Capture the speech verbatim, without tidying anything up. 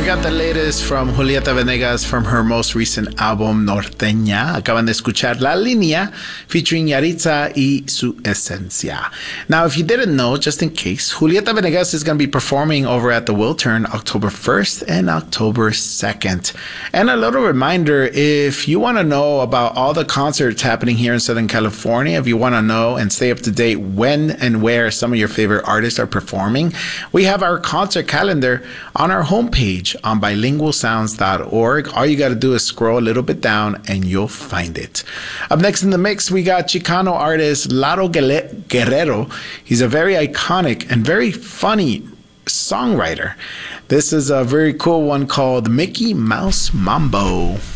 We got the latest from Julieta Venegas from her most recent album Norteña. Acaban de escuchar La Línea featuring Yaritza y Su Esencia. Now, if you didn't know, just in case, Julieta Venegas is going to be performing over at the Wiltern October first and October second. And a little reminder, if you want to know about all the concerts happening here in Southern California, if you want to know and stay up to date when and where some of your favorite artists are performing, we have our concert calendar on our homepage on bilingual sounds dot org. All you got to do is scroll a little bit down and you'll find it. Up next in the mix, we got Chicano artist Laro Guerrero. He's a very iconic and very funny songwriter. This is a very cool one called Mickey Mouse Mambo.